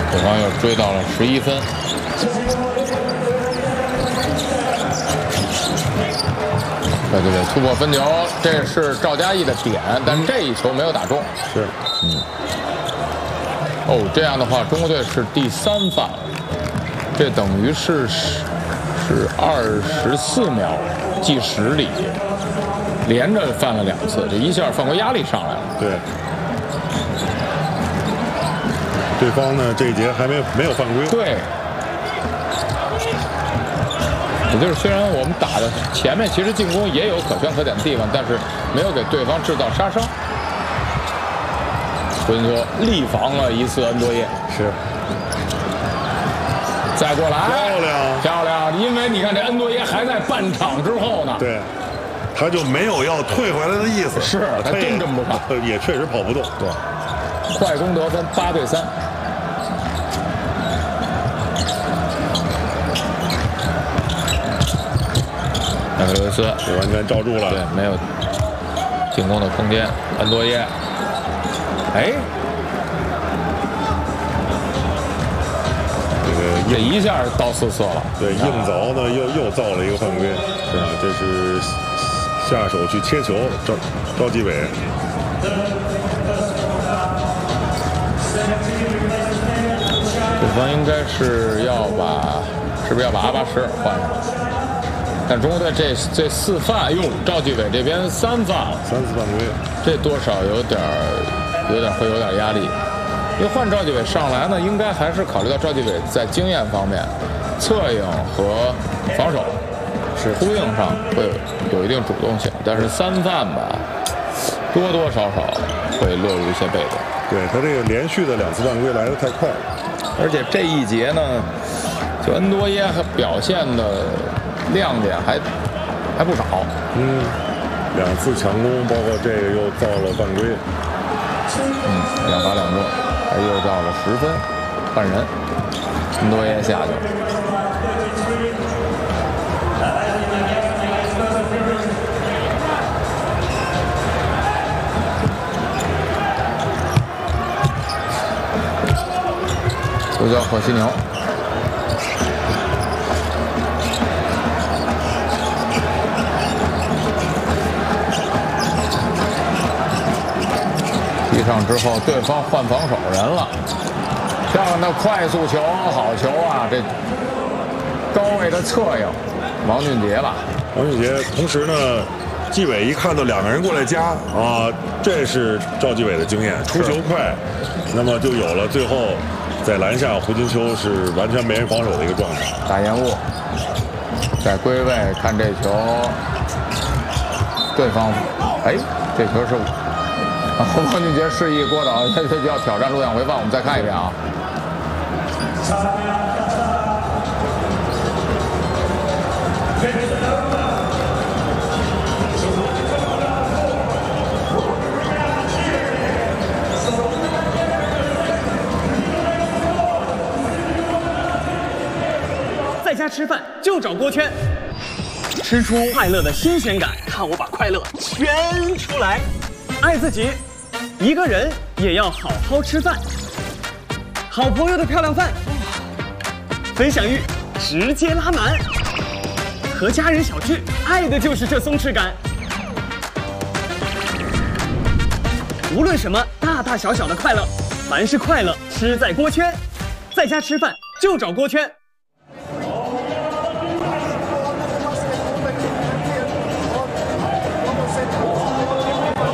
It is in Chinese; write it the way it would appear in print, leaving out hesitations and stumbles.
对方又追到了11分。对对对，突破分球，这是赵嘉译的点，但这一球没有打中。 是， 哦，这样的话，中国队是第3犯了，这等于是24秒计时里，连着犯了2次，这一下犯规压力上来了。 对。对方呢这一节还没有犯规。 对。也就是虽然我们打的前面其实进攻也有可圈可点的地方，但是没有给对方制造杀伤。所以说力防了一次恩多耶。 是。 再过来， 漂亮， 漂亮！因为你看这恩多耶还在半场之后呢。 对。他就没有要退回来的意思。 是，他真这么不跑， 也确实跑不动。 对。快攻得分，8对3。麦克刘维斯是完全罩住了， 对，没有进攻的空间。恩多耶，哎，这一下到4次了。 对，硬凿呢又造了一个犯规，是吧？这是下手去切球，赵继伟。 对方应该是要把，是不是要把阿巴什换上？但中国队这4犯，哟，赵继伟这边3犯了 ，3次犯规， 这多少会有点压力。因为换赵继伟上来呢，应该还是考虑到赵继伟在经验方面、策应和防守是呼应上会有一定主动性，但是3犯吧，多多少少会落入一些被动。 对他这个连续的2次犯规来得太快了， 而且这一节呢，就恩多耶表现的亮点还不少。 2次强攻，包括这个又造了犯规。 2罚2中，还又到了10分，换人，恩多耶下去了。球交霍西牛，踢上之后，对方换防守人了，漂亮的快速球，好球啊！这高位的策应，王俊杰吧？ 王俊杰，同时呢，纪委一看到2个人过来夹啊，这是赵继伟的经验，出球快，那么就有了最后。在篮下，胡金秋是完全没人防守的一个状态。 打延误，在归位看这球，对方，哎，这球是王俊杰示意郭导，他要挑战录像回放，我们再看一遍啊。 在家吃饭就找锅圈，吃出快乐的新鲜感，看我把快乐圈出来。爱自己，一个人也要好好吃饭。好朋友的漂亮饭，分享欲直接拉满。和家人小聚，爱的就是这松弛感。无论什么大大小小的快乐，凡是快乐吃在锅圈。在家吃饭就找锅圈。